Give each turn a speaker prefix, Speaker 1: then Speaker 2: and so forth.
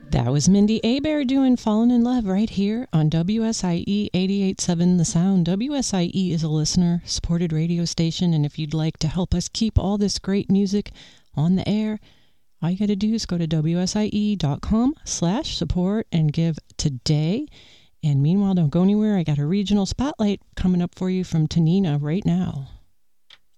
Speaker 1: That was Mindy Abair doing Fallen in Love right here on WSIE 88.7 The Sound. WSIE is a listener-supported radio station, and if you'd like to help us keep all this great music on the air, all you got to do is go to wsie.com/support and give today. And meanwhile, don't go anywhere. I got a regional spotlight coming up for you from Tanina right now.